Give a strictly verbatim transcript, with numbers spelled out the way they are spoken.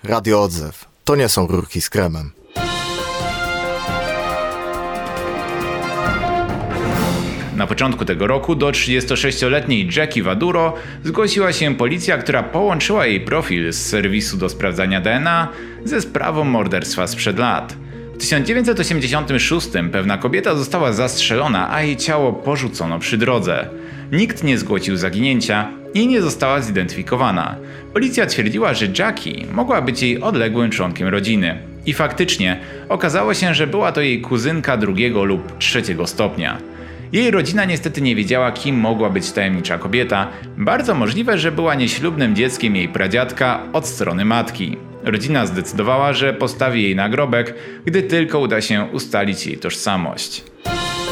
Radio Odzew. To nie są rurki z kremem. Na początku tego roku do trzydziestosześcioletniej Jackie Vaduro zgłosiła się policja, która połączyła jej profil z serwisu do sprawdzania D N A ze sprawą morderstwa sprzed lat. W tysiąc dziewięćset osiemdziesiątym szóstym pewna kobieta została zastrzelona, a jej ciało porzucono przy drodze. Nikt nie zgłosił zaginięcia i nie została zidentyfikowana. Policja twierdziła, że Jackie mogła być jej odległym członkiem rodziny. I faktycznie okazało się, że była to jej kuzynka drugiego lub trzeciego stopnia. Jej rodzina niestety nie wiedziała, kim mogła być tajemnicza kobieta. Bardzo możliwe, że była nieślubnym dzieckiem jej pradziadka od strony matki. Rodzina zdecydowała, że postawi jej nagrobek, gdy tylko uda się ustalić jej tożsamość.